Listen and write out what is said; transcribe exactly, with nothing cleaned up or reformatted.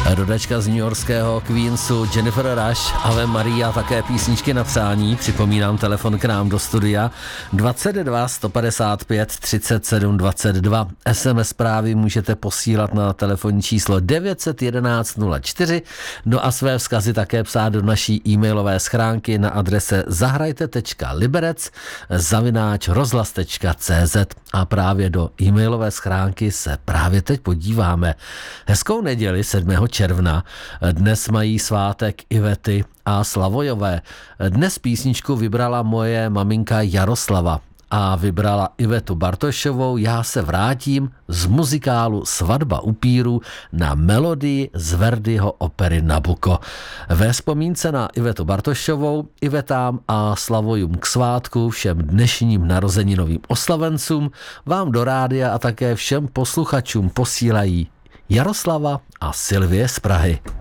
Rodačka z newyorského Queensu Jennifer Rush, Ave Maria, také písničky na přání. Připomínám telefon k nám do studia dvacet dva sto padesát pět třicet sedm dvacet dva. es em es zprávy můžete posílat na telefonní číslo devět jedna jedna nula čtyři, no a své vzkazy také psát do naší e-mailové schránky na adrese zahrajte tečka liberec zavináč rozhlas tečka cé zet a právě do e-mailové schránky se právě teď podíváme. Hezkou neděli sedmého června. Dnes mají svátek Ivety a Slavojové. Dnes písničku vybrala moje maminka Jaroslava a vybrala Ivetu Bartošovou. Já se vrátím z muzikálu Svatba upíru na melodii z Verdiho opery Nabucco. Ve vzpomínce na Ivetu Bartošovou, Ivetám a Slavojům k svátku, všem dnešním narozeninovým oslavencům vám do rádia a také všem posluchačům posílají Jaroslava a Sylvie z Prahy.